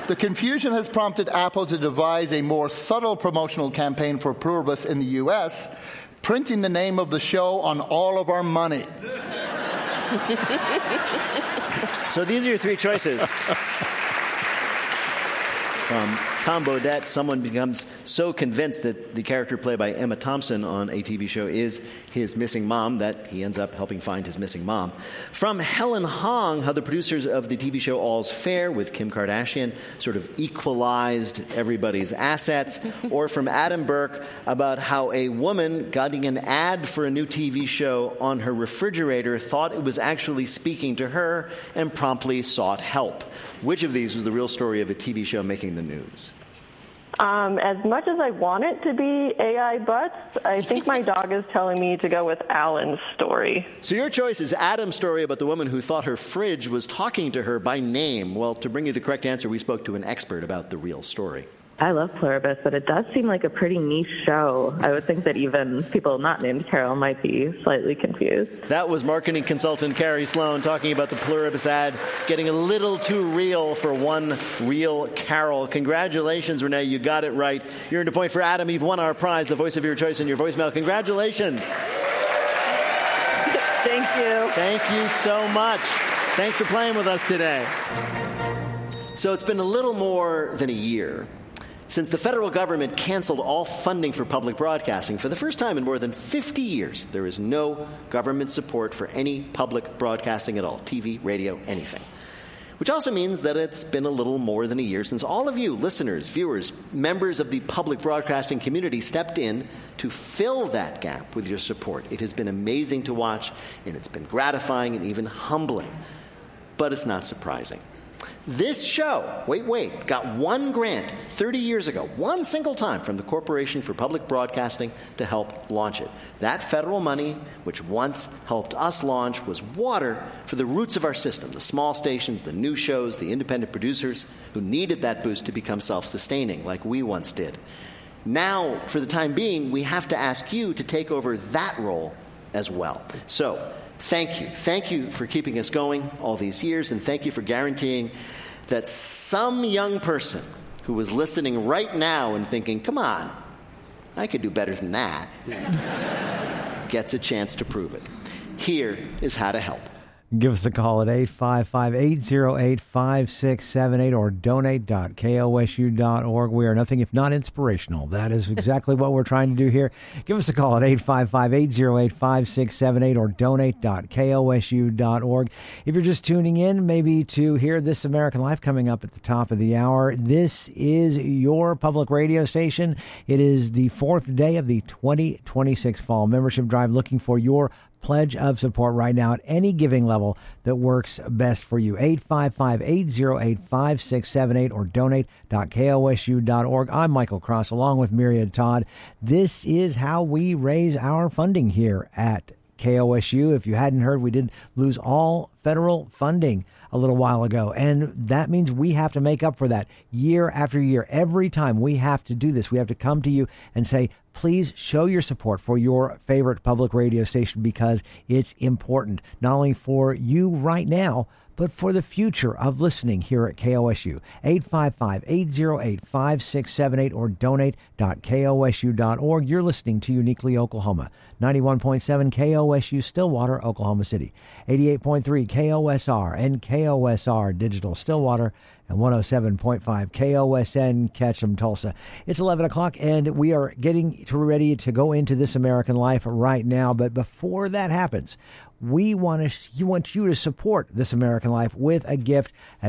The confusion has prompted Apple to devise a more subtle promotional campaign for Pluribus in the U.S., printing the name of the show on all of our money. So these are your three choices. From Tom Bodett, someone becomes so convinced that the character played by Emma Thompson on a TV show is his missing mom that he ends up helping find his missing mom. From Helen Hong, how the producers of the TV show All's Fair with Kim Kardashian sort of equalized everybody's assets. Or from Adam Burke about how a woman getting an ad for a new TV show on her refrigerator thought it was actually speaking to her and promptly sought help. Which of these was the real story of a TV show making the news? As much as I want it to be AI butts, I think my dog is telling me to go with Alan's story. So your choice is Adam's story about the woman who thought her fridge was talking to her by name. Well, to bring you the correct answer, we spoke to an expert about the real story. I love Pluribus, but it does seem like a pretty niche show. I would think that even people not named Carol might be slightly confused. That was marketing consultant Carrie Sloan talking about the Pluribus ad getting a little too real for one real Carol. Congratulations, Renee. You got it right. You earned a point for Adam. You've won our prize, the voice of your choice in your voicemail. Congratulations. Thank you. Thank you so much. Thanks for playing with us today. So it's been a little more than a year since the federal government canceled all funding for public broadcasting. For the first time in more than 50 years, there is no government support for any public broadcasting at all, TV, radio, anything. Which also means that it's been a little more than a year since all of you, listeners, viewers, members of the public broadcasting community, stepped in to fill that gap with your support. It has been amazing to watch, and it's been gratifying and even humbling. But it's not surprising. This show, got one grant 30 years ago, one single time from the Corporation for Public Broadcasting to help launch it. That federal money, which once helped us launch, was water for the roots of our system, the small stations, the new shows, the independent producers who needed that boost to become self-sustaining like we once did. Now, for the time being, we have to ask you to take over that role as well. So, thank you. Thank you for keeping us going all these years, and thank you for guaranteeing that some young person who was listening right now and thinking, come on, I could do better than that, gets a chance to prove it. Here is how to help. Give us a call at 855-808-5678 or donate.kosu.org. We are nothing if not inspirational. That is exactly what we're trying to do here. Give us a call at 855-808-5678 or donate.kosu.org. If you're just tuning in, maybe to hear This American Life coming up at the top of the hour, this is your public radio station. It is the fourth day of the 2026 Fall Membership Drive, looking for your pledge of support right now at any giving level that works best for you. 855-808-5678 or donate.kosu.org. I'm Michael Cross along with Myriad Todd. This is how we raise our funding here at KOSU. If you hadn't heard, we did lose all federal funding a little while ago, and that means we have to make up for that year after year. Every time we have to do this, we have to come to you and say, please show your support for your favorite public radio station, because it's important, not only for you right now, but for the future of listening here at KOSU. 855-808-5678 or donate.kosu.org. You're listening to Uniquely Oklahoma. 91.7 KOSU Stillwater, Oklahoma City. 88.3 KOSR and KOSR Digital Stillwater. And 107.5 KOSN Ketchum, Tulsa. It's 11 o'clock, and we are getting ready to go into This American Life right now. But before that happens, we want you to support This American Life with a gift at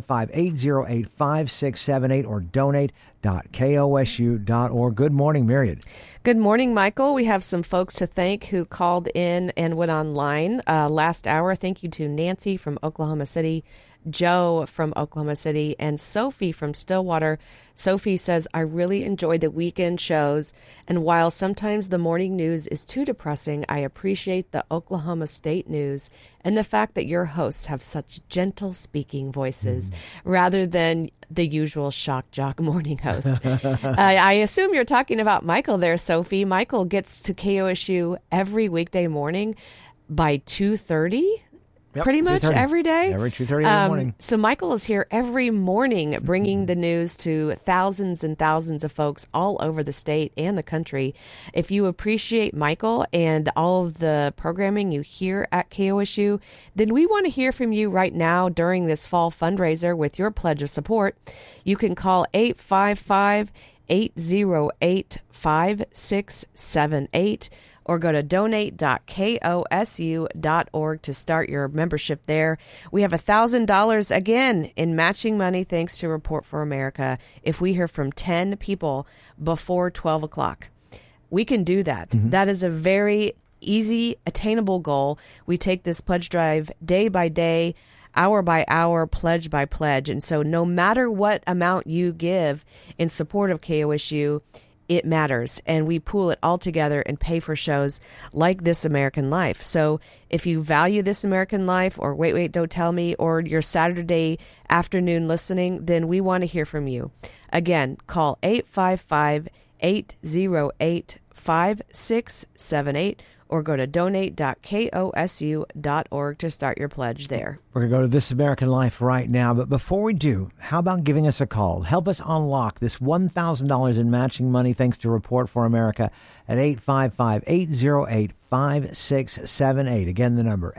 855-808-5678 or donate.kosu.org. Good morning, Myriad. Good morning, Michael. We have some folks to thank who called in and went online last hour. Thank you to Nancy from Oklahoma City, Joe from Oklahoma City, and Sophie from Stillwater. Sophie says, I really enjoyed the weekend shows, and while sometimes the morning news is too depressing, I appreciate the Oklahoma State news and the fact that your hosts have such gentle speaking voices rather than the usual shock jock morning host. I assume you're talking about Michael there, Sophie. Michael gets to KOSU every weekday morning by 2:30. pretty much 2:30. every day. Every 2:30 in the morning. So Michael is here every morning bringing the news to thousands and thousands of folks all over the state and the country. If you appreciate Michael and all of the programming you hear at KOSU, then we want to hear from you right now during this fall fundraiser with your pledge of support. You can call 855-808-5678 or go to donate.kosu.org to start your membership there. We have $1,000 again in matching money thanks to Report for America if we hear from 10 people before 12 o'clock. We can do that. That is a very easy, attainable goal. We take this pledge drive day by day, hour by hour, pledge by pledge. And so no matter what amount you give in support of KOSU, it matters, and we pool it all together and pay for shows like This American Life. So if you value This American Life or Wait, Don't Tell Me or your Saturday afternoon listening, then we want to hear from you. Again, call 855-808-5678 or go to donate.kosu.org to start your pledge there. We're going to go to This American Life right now. But before we do, how about giving us a call? Help us unlock this $1,000 in matching money thanks to Report for America at 855-808-5678. Again, the number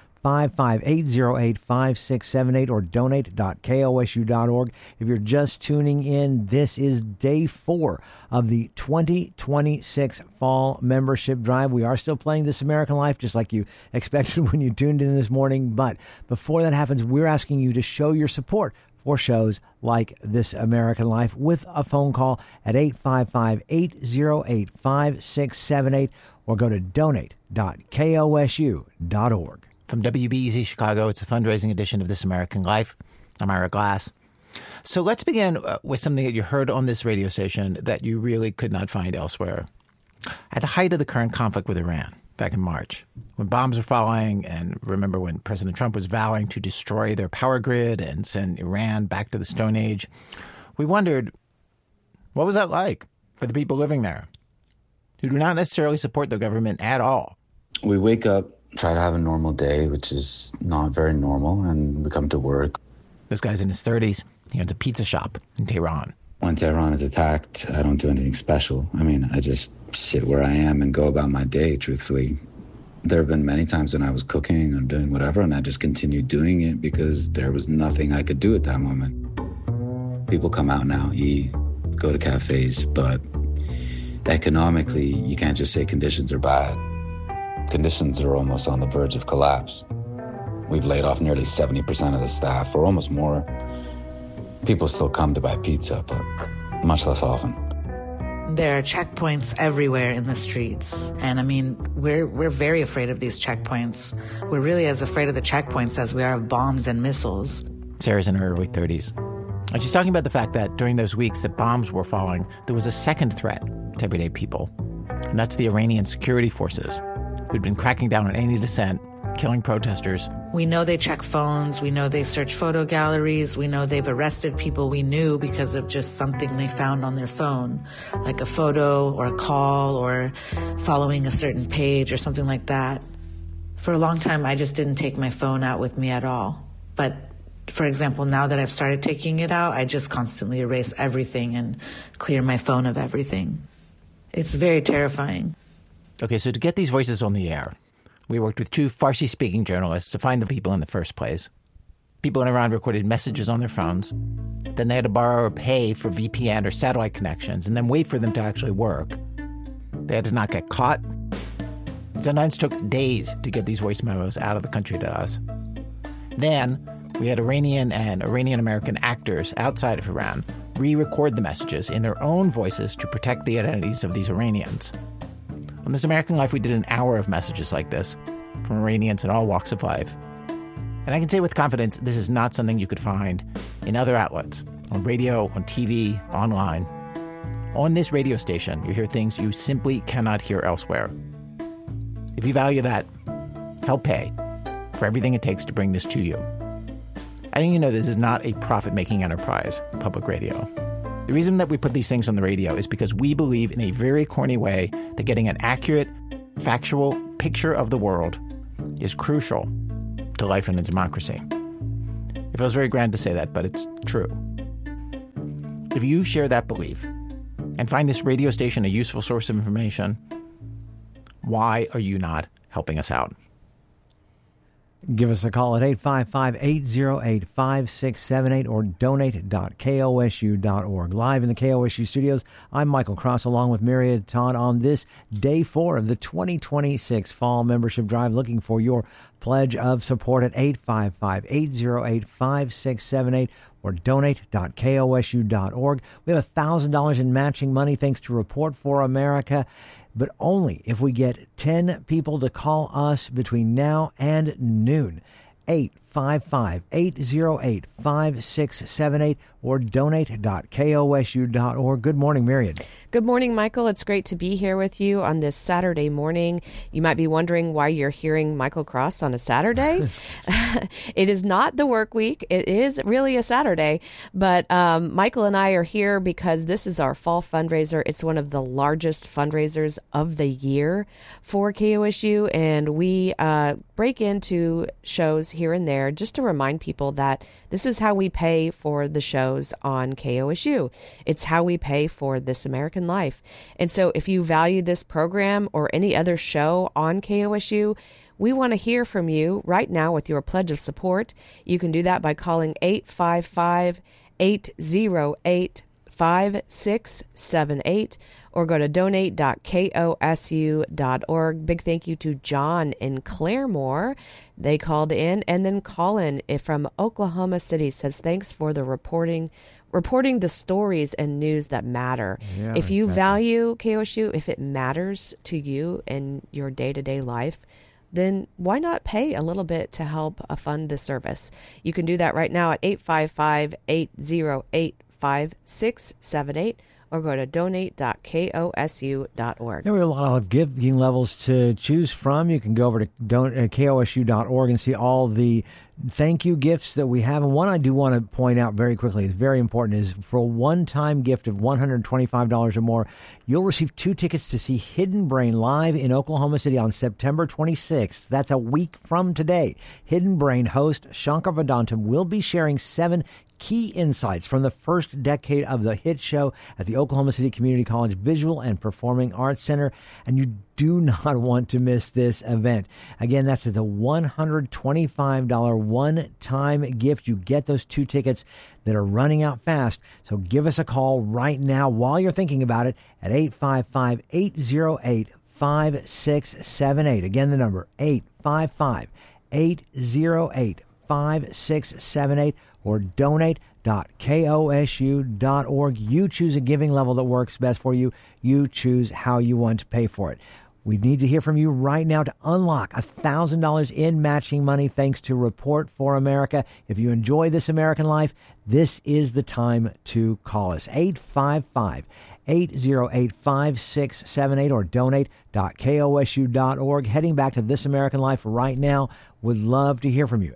855-808-5678 or donate.kosu.org. If you're just tuning in, this is day 4 of the 2026 Fall Membership Drive. We are still playing This American Life, just like you expected when you tuned in this morning. But before that happens, we're asking you to show your support for shows like This American Life with a phone call at 855-808-5678 or go to donate.kosu.org. From WBEZ Chicago, it's a fundraising edition of This American Life. I'm Ira Glass. So let's begin with something that you heard on this radio station that you really could not find elsewhere. At the height of the current conflict with Iran, back in March, when bombs were falling, and remember when President Trump was vowing to destroy their power grid and send Iran back to the Stone Age, we wondered, what was that like for the people living there who do not necessarily support the government at all? We wake up, try to have a normal day, which is not very normal, and we come to work. This guy's in his 30s. He owns a pizza shop in Tehran. When Tehran is attacked, I don't do anything special. I mean, I just sit where I am and go about my day, truthfully. There have been many times when I was cooking or doing whatever, and I just continued doing it because there was nothing I could do at that moment. People come out now, eat, go to cafes, but economically, you can't just say conditions are bad. Conditions are almost on the verge of collapse. We've laid off nearly 70% of the staff, or almost more. People still come to buy pizza, but much less often. There are checkpoints everywhere in the streets. And I mean, we're very afraid of these checkpoints. We're really as afraid of the checkpoints as we are of bombs and missiles. Sarah's in her early 30s. And she's talking about the fact that during those weeks that bombs were falling, there was a second threat to everyday people. And that's the Iranian security forces, who'd been cracking down on any dissent, killing protesters. We know they check phones. We know they search photo galleries. We know they've arrested people we knew because of just something they found on their phone, like a photo or a call or following a certain page or something like that. For a long time, I just didn't take my phone out with me at all. But for example, now that I've started taking it out, I just constantly erase everything and clear my phone of everything. It's very terrifying. Okay, so to get these voices on the air, we worked with 2 Farsi-speaking journalists to find the people in the first place. People in Iran recorded messages on their phones. Then they had to borrow or pay for VPN or satellite connections and then wait for them to actually work. They had to not get caught. It sometimes took days to get these voice memos out of the country to us. Then we had Iranian and Iranian-American actors outside of Iran re-record the messages in their own voices to protect the identities of these Iranians. On This American Life, we did an hour of messages like this from Iranians in all walks of life. And I can say with confidence, this is not something you could find in other outlets, on radio, on TV, online. On this radio station, you hear things you simply cannot hear elsewhere. If you value that, help pay for everything it takes to bring this to you. I think you know this is not a profit-making enterprise, public radio. The reason that we put these things on the radio is because we believe in a very corny way that getting an accurate, factual picture of the world is crucial to life in a democracy. It feels very grand to say that, but it's true. If you share that belief and find this radio station a useful source of information, why are you not helping us out? Give us a call at 855-808-5678 or donate.kosu.org. Live in the KOSU studios, I'm Michael Cross along with Myriad Todd on this day 4 of the 2026 Fall Membership Drive, looking for your pledge of support at 855-808-5678 or donate.kosu.org. We have $1,000 in matching money thanks to Report for America, but only if we get 10 people to call us between now and noon. 855-808-5678 or donate.kosu.org. Good morning, Myriad. Good morning, Michael. It's great to be here with you on this Saturday morning. You might be wondering why you're hearing Michael Cross on a Saturday. It is not the work week. It is really a Saturday. But Michael and I are here because this is our fall fundraiser. It's one of the largest fundraisers of the year for KOSU. And we break into shows here and there just to remind people that this is how we pay for the shows on KOSU. It's how we pay for This American Life. And so if you value this program or any other show on KOSU, we want to hear from you right now with your pledge of support. You can do that by calling 855-808-5678 or go to donate.kosu.org. Big thank you to John in Claremore. They called in, and then Colin from Oklahoma City says, thanks for the reporting the stories and news that matter. Yeah, if you exactly. value KOSU, if it matters to you in your day-to-day life, then why not pay a little bit to help fund this service? You can do that right now at 855-808-5678 or go to donate.kosu.org. There are a lot of giving levels to choose from. You can go over to kosu.org and see all the thank you gifts that we have. And one I do want to point out very quickly, it's very important, is for a one-time gift of $125 or more, you'll receive 2 tickets to see Hidden Brain live in Oklahoma City on September 26th. That's a week from today. Hidden Brain host Shankar Vedantam will be sharing 7 key insights from the first decade of the hit show at the Oklahoma City Community College Visual and Performing Arts Center, and you do not want to miss this event. Again, that's the $125 one-time gift. You get those 2 tickets that are running out fast, so give us a call right now while you're thinking about it at 855-808-5678. Again, the number 855-808-5678 or donate.kosu.org. You choose a giving level that works best for you. You choose how you want to pay for it. We need to hear from you right now to unlock $1,000 in matching money thanks to Report for America. If you enjoy This American Life, this is the time to call us. 855-808-5678 or donate.kosu.org. Heading back to This American Life right now. Would love to hear from you.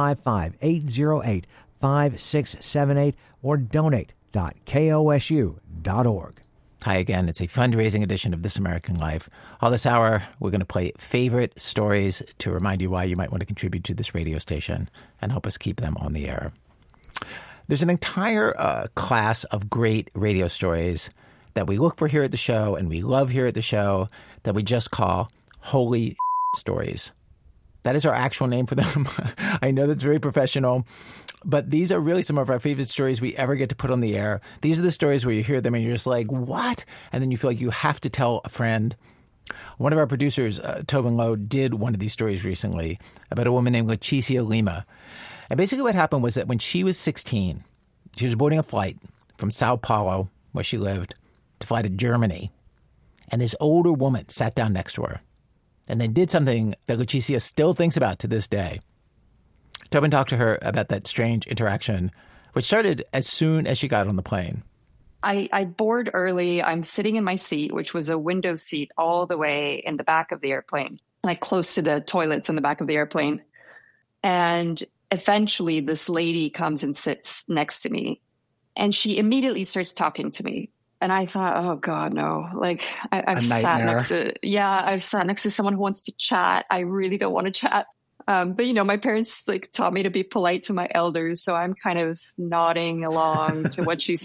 855-808-5678 or donate.kosu.org. Hi again. It's a fundraising edition of This American Life. All this hour, we're going to play favorite stories to remind you why you might want to contribute to this radio station and help us keep them on the air. There's an entire class of great radio stories that we look for here at the show and we love here at the show that we just call Holy Stories. That is our actual name for them. I know that's very professional, but these are really some of our favorite stories we ever get to put on the air. These are the stories where you hear them and you're just like, what? And then you feel like you have to tell a friend. One of our producers, Tobin Lowe, did one of these stories recently about a woman named Leticia Lima. And basically what happened was that when she was 16, she was boarding a flight from Sao Paulo, where she lived, to fly to Germany. And this older woman sat down next to her and then did something that Leticia still thinks about to this day. Tobin talked to her about that strange interaction, which started as soon as she got on the plane. I board early. I'm sitting in my seat, which was a window seat all the way in the back of the airplane, like close to the toilets in the back of the airplane. And eventually this lady comes and sits next to me, and she immediately starts talking to me. And I thought, oh God, no, like I've sat next to someone who wants to chat. I really don't want to chat. But, my parents taught me to be polite to my elders. So I'm kind of nodding along to what she's